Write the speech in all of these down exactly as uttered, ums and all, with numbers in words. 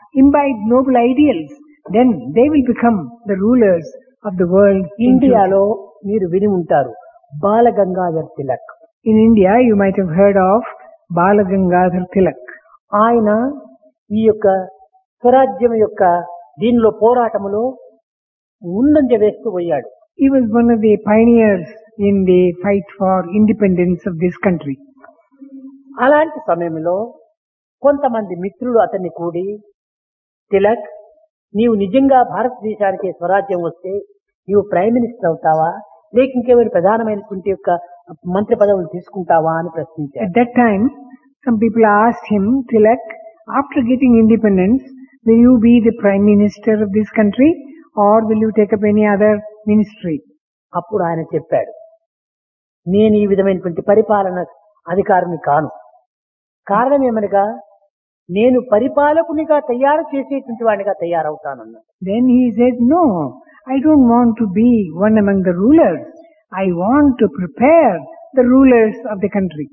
imbibe noble ideals, then they will become the rulers of the world. in future. ఇండియాలో మీరు విని ఉంటారు బాల Gangadhar Tilak. In India, you might have heard of Bala Gangadhar Tilak. ఆయన ఈ యొక్క స్వరాజ్యం యొక్క దీనిలో పోరాటములో ముందంజ వేస్తూ పోయాడు. He was one of the pioneers in the fight for independence of this country. అలాంటి సమయంలో కొంతమంది మిత్రులు అతన్ని కూడి, తిలక్, నీవు నిజంగా భారతదేశానికి స్వరాజ్యం వస్తే నీవు ప్రైమ్ మినిస్టర్ అవుతావా, లేక ఇంకేమైనా ప్రధానమైనటువంటి యొక్క మంత్రి పదవులు తీసుకుంటావా అని ప్రశ్నించారు. At that time, some people asked him, Tilak, after getting independence, will you be the prime minister of this country or will you take up any other ministry? అప్పుడు ఆయన చెప్పాడు, నేను ఈ విధమైనటువంటి పరిపాలన అధికారిని కాను. కారణం ఏమనగా నేను పరిపాలకునిగా తయారు చేసేటువంటి వాడిగా తయారవుతానన్నాడు. Then he said, no, I don't want to be one among the rulers. I want to prepare the rulers of the country.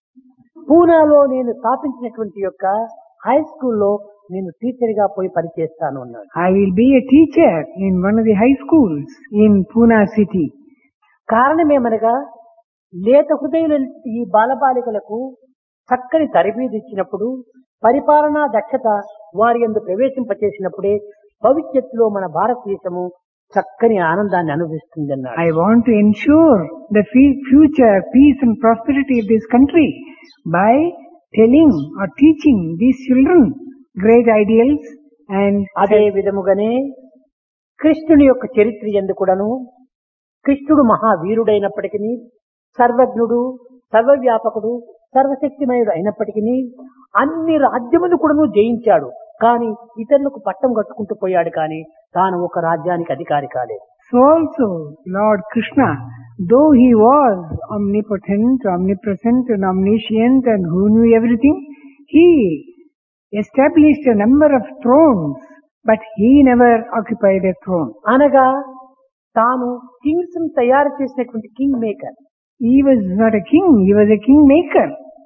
పూనాలో నేను స్థాపించినటువంటి యొక్క హై స్కూల్లో నేను టీచర్ గా పోయి పనిచేస్తాను అన్నాడు. I will be a teacher in one of the high schools in Pune city. కారణం ఏమనగా లేత హృదయుల ఈ బాలబాలికలకు చక్కని తరబీదు ఇచ్చినప్పుడు, పరిపాలనా దక్షత వారి యందు ప్రవేశింపచేసినప్పుడే భవిష్యత్తులో మన భారతదేశము చక్కని ఆనందాన్ని అనుభవిస్తుంది అన్నాడు. I want to ensure the fe- future peace and prosperity of this country by telling or teaching these children great ideals and అదే విధముగానే కృష్ణుని యొక్క చరిత్ర యందు కూడాను కృష్ణుడు మహావీరుడైనప్పటికీ, సర్వజ్ఞుడు, సర్వవ్యాపకుడు, సర్వశక్తిమయుడు అయినప్పటికీ అన్ని రాజ్యములు కూడాను జయించాడు. కానీ ఇతరులకు పట్టం కట్టుకుంటూ పోయాడు, కానీ తాను ఒక రాజ్యానికి అధికారి కాలేదు. So also Lord Krishna, though he was omnipotent, omnipresent and omniscient and who knew everything, he established a number of thrones, but he never occupied a throne. అనగా తాను కింగ్స్ తయారు చేసినటువంటి king maker. He was not a king, he was a king maker.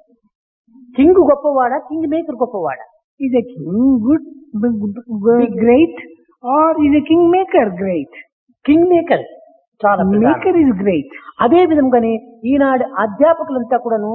King గొప్పవాడా, king maker గొప్పవాడా? Is a king good, b- b- great, or is a king maker great? King maker చాలా ప్రధానం. Maker is great. అదే విధంగానే ఈనాడు అధ్యాపకులంతా కూడాను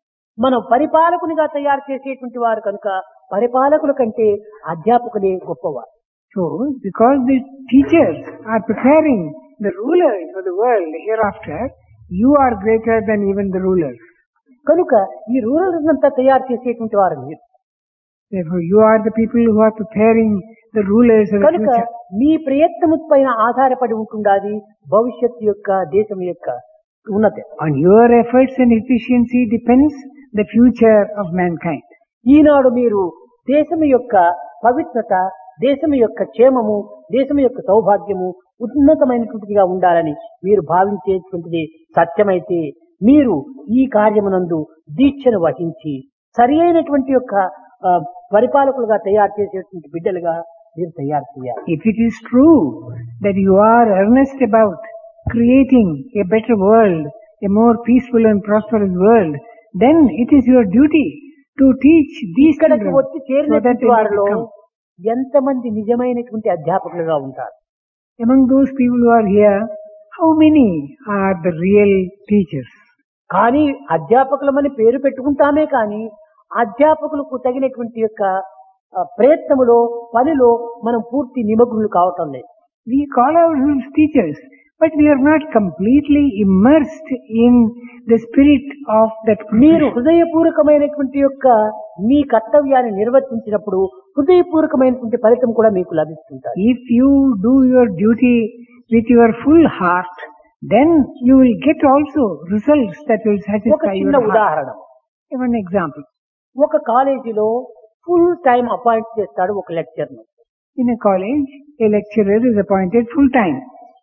మనం పరిపాలకునిగా తయారు చేసేటువంటి వారు కనుక పరిపాలకుల కంటే అధ్యాపకులే గొప్పవారు. So, because the teachers are preparing the rulers of the world hereafter, you are greater than even the rulers. కనుక ఈ రూరల్స్ అంతా తయారు చేసేటువంటి వారు మీరు. Therefore, you are the people who are preparing the rulers of the కనుక future. మీ ప్రయత్నము పైన ఆధారపడి ఉంటుండాది భవిష్యత్తు యొక్క దేశం యొక్క ఉన్నతి. On your efforts and efficiency depends the future of mankind. ఈనాడు మీరు దేశం యొక్క పవిత్రత, దేశం యొక్క క్షేమము, దేశం యొక్క సౌభాగ్యము ఉన్నతమైనటువంటిదిగా ఉండాలని మీరు భావించేటువంటిది సత్యమైతే మీరు ఈ కార్యమునందు దీక్షను వహించి సరి అయినటువంటి యొక్క ఆ, పరిపాలకులుగా తయారు చేసేటువంటి బిడ్డలుగా మీరు తయారు చేయాలి. If it is true that you are earnest about creating a better world, a more peaceful and prosperous world, then it is your duty to teach these ఇక్కడికి children వచ్చి so that చేరినటువంటి they may వారిలో become. ఎంతమంది నిజమైనటువంటి అధ్యాపకులుగా ఉంటారు? Among those people who are here, how many are the real teachers? కానీ అధ్యాపకులమని పేరు పెట్టుకుంటామే కానీ అధ్యాపకులకు తగినటువంటి యొక్క ఆ, ప్రయత్నములో పనిలో మనం పూర్తి నిమగ్నులు కావటం లేదు. We call ourselves teachers, but we are not completely immersed in the spirit of that మీరు profession. హృదయపూర్వకమైనటువంటి యొక్క మీ కర్తవ్యాన్ని నిర్వర్తించినప్పుడు హృదయపూర్వకమైనటువంటి ఫలితం కూడా మీకు లభిస్తుంటారు. If you do your duty with your full heart, then you will get also results that will ఒక satisfy చిన్న your heart. ఉదాహరణ, Give an example. ఒక కాలేజీలో ఫుల్ టైం అపాయింట్ చేస్తాడు ఒక లెక్చర్ ను. In a college, a lecturer is appointed full time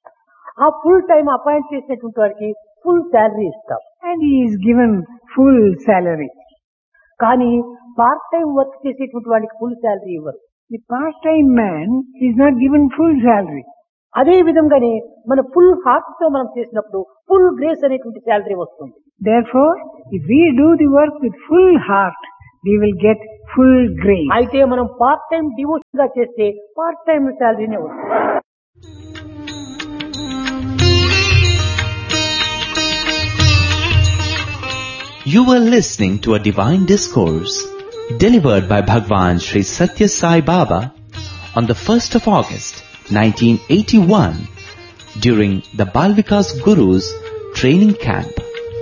ఆ full time appoint చేసినటువంటి వారికి ఫుల్ శాలరీ ఇస్తాం. and he is given full salary. కానీ పార్ట్ టైం వర్క్ చేసేటువంటి వాడికి ఫుల్ శాలరీ ఇవ్వరు. The part-time man is not given full salary. అదే విధంగానే మన ఫుల్ హార్ట్ తో మనం చేసినప్పుడు ఫుల్ గ్రేస్ అనేటువంటి శాలరీ వస్తుంది. Therefore, if we do the work with full heart, we will get full grace. అయితే మనం పార్ట్ టైం డివోషన్ గా చేస్తే పార్ట్ టైం శాలరీనే వస్తుంది. You were listening to a divine discourse delivered by Bhagwan Sri Satya Sai Baba on the first of August nineteen eighty-one during the Bal Vikas Guru's training camp.